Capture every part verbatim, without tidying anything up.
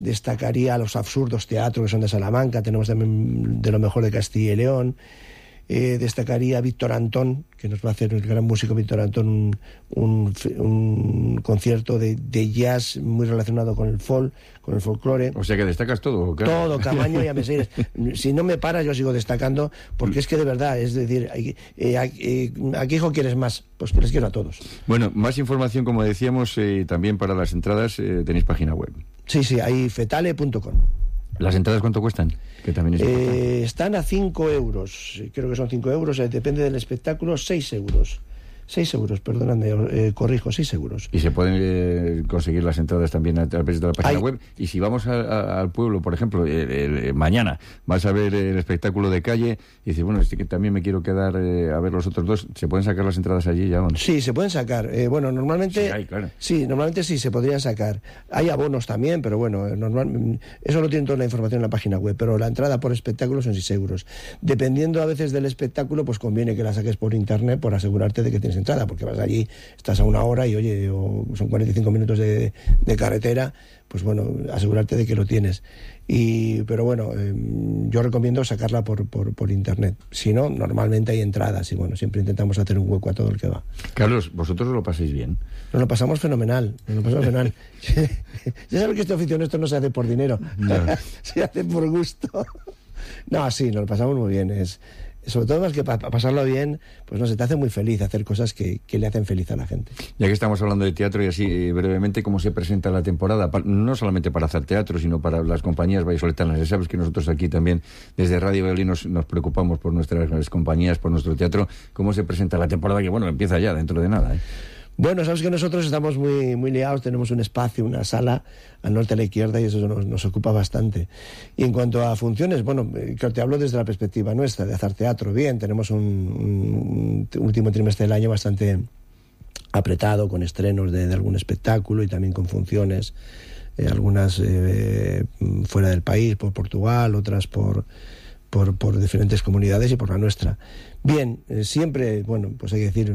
destacaría Los Absurdos Teatro, que son de Salamanca, tenemos también de lo mejor de Castilla y León. Eh, destacaría Víctor Antón, que nos va a hacer el gran músico Víctor Antón un, un, un concierto de, de jazz muy relacionado con el folk, con el folclore. O sea que destacas todo, claro. Todo, Camaño y Ameseiras. Si no me paras, yo sigo destacando, porque es que de verdad, es decir, eh, eh, ¿a qué hijo quieres más? Pues que les quiero a todos. Bueno, más información, como decíamos, eh, también para las entradas, eh, tenéis página web. Sí, sí, ahí fetale punto com. ¿Las entradas cuánto cuestan? Que también es eh, están a cinco euros, creo que son cinco euros, eh, depende del espectáculo, seis euros. seis euros, perdóname, eh, corrijo, seis euros. Y se pueden eh, conseguir las entradas también a través de la página Hay... web. Y si vamos a, a, al pueblo, por ejemplo, el, el, el, mañana vas a ver el espectáculo de calle y dices, bueno, este que también me quiero quedar eh, a ver los otros dos, ¿se pueden sacar las entradas allí ya o no? Sí, se pueden sacar. Eh, bueno, normalmente... Sí, hay, claro. Sí, normalmente sí, se podrían sacar. Hay abonos también, pero bueno, normal, eso no tiene toda la información en la página web, pero la entrada por espectáculo son seis euros. Dependiendo a veces del espectáculo, pues conviene que la saques por internet por asegurarte de que tienes entrada, porque vas allí, estás a una hora y oye, o son cuarenta y cinco minutos de, de carretera, pues bueno, asegurarte de que lo tienes. Y, pero bueno, eh, yo recomiendo sacarla por, por, por internet. Si no, normalmente hay entradas y bueno, siempre intentamos hacer un hueco a todo el que va. Carlos, ¿vosotros lo pasáis bien? Nos lo pasamos fenomenal, nos lo pasamos fenomenal. Ya sabes que este oficio nuestro no se hace por dinero, no. Se hace por gusto. No, sí, nos lo pasamos muy bien, es... Sobre todo más que para pasarlo bien, pues no sé, te hace muy feliz hacer cosas que, que le hacen feliz a la gente. Ya que estamos hablando de teatro y así eh, brevemente, ¿cómo se presenta la temporada? Pa- no solamente para hacer teatro, sino para las compañías vallisoletanas. Ya sabes que nosotros aquí también, desde Radio Valladolid, nos, nos preocupamos por nuestras compañías, por nuestro teatro. ¿Cómo se presenta la temporada? Que bueno, empieza ya, dentro de nada, ¿eh? Bueno, sabes que nosotros estamos muy, muy liados, tenemos un espacio, una sala al norte a la izquierda y eso nos, nos ocupa bastante. Y en cuanto a funciones, bueno, claro, te hablo desde la perspectiva nuestra, de hacer teatro. Bien, tenemos un, un, un último trimestre del año bastante apretado, con estrenos de, de algún espectáculo y también con funciones, eh, algunas eh, fuera del país, por Portugal, otras por... Por, por diferentes comunidades y por la nuestra. Bien, eh, siempre, bueno, pues hay que decir,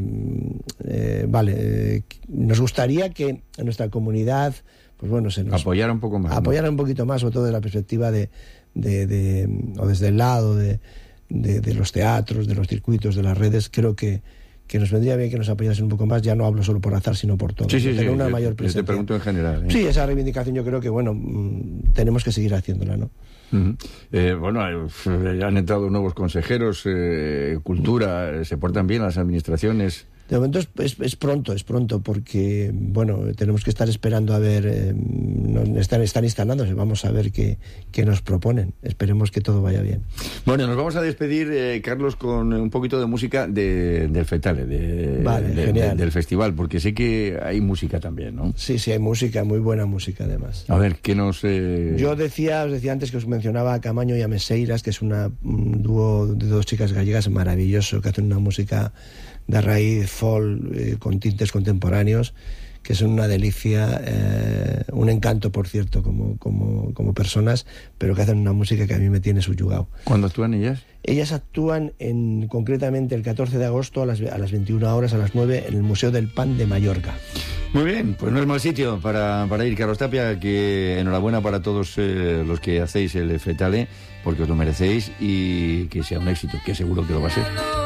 eh, vale, eh, nos gustaría que en nuestra comunidad, pues bueno, se nos... Apoyara un poco más. Apoyara ¿no? un poquito más, sobre todo desde la perspectiva de, de, de o desde el lado de, de, de los teatros, de los circuitos, de las redes. Creo que que nos vendría bien que nos apoyasen un poco más, ya no hablo solo por azar, sino por todo. Sí, sí, tener sí, una te, mayor presencia. Te pregunto en general. ¿eh? Sí, esa reivindicación yo creo que, bueno, mmm, tenemos que seguir haciéndola, ¿no? Uh-huh. Eh, bueno, eh, han entrado nuevos consejeros, eh, cultura, eh, se portan bien las administraciones. De momento es, es, es pronto, es pronto, porque, bueno, tenemos que estar esperando a ver, eh, no, están, están instalándose, vamos a ver qué, qué nos proponen. Esperemos que todo vaya bien. Bueno, nos vamos a despedir, eh, Carlos, con un poquito de música de, del Fetale, de, vale, de, genial. De, del festival, porque sé que hay música también, ¿no? Sí, sí, hay música, muy buena música además. A ver, ¿qué nos...? Eh... Yo decía, os decía antes que os mencionaba a Camaño y a Meseiras, que es una, un dúo de dos chicas gallegas maravilloso, que hacen una música de raíz folk, eh, con tintes contemporáneos, que son una delicia, eh, un encanto, por cierto, como, como, como personas, pero que hacen una música que a mí me tiene subyugado. ¿Cuándo actúan ellas? Ellas actúan en, concretamente el catorce de agosto a las, a las veintiuna horas, a las nueve, en el Museo del Pan de Mallorca. Muy bien, pues no es mal sitio para, para ir, Carlos Tapia, que enhorabuena para todos eh, los que hacéis el Fetale, porque os lo merecéis y que sea un éxito, que seguro que lo va a ser.